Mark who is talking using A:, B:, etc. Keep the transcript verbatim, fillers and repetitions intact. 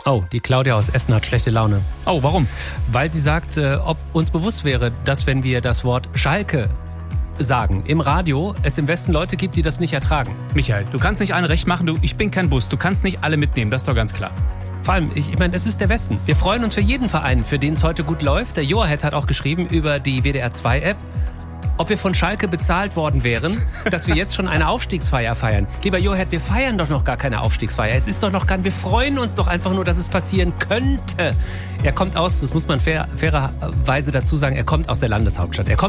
A: Oh, die Claudia aus Essen hat schlechte Laune.
B: Oh, warum?
A: Weil sie sagt, äh, ob uns bewusst wäre, dass wenn wir das Wort Schalke sagen im Radio, es im Westen Leute gibt, die das nicht ertragen.
B: Michael, du kannst nicht allen recht machen, du, ich bin kein Bus, du kannst nicht alle mitnehmen, das ist doch ganz klar.
A: Vor allem, ich, ich meine, es ist der Westen. Wir freuen uns für jeden Verein, für den es heute gut läuft. Der Joahead hat auch geschrieben über die W D R zwei App, ob wir von Schalke bezahlt worden wären, dass wir jetzt schon eine Aufstiegsfeier feiern. Lieber Joahead, wir feiern doch noch gar keine Aufstiegsfeier. Es ist doch noch gar, wir freuen uns doch einfach nur, dass es passieren könnte. Er kommt aus, das muss man fair, fairerweise dazu sagen, er kommt aus der Landeshauptstadt. Er kommt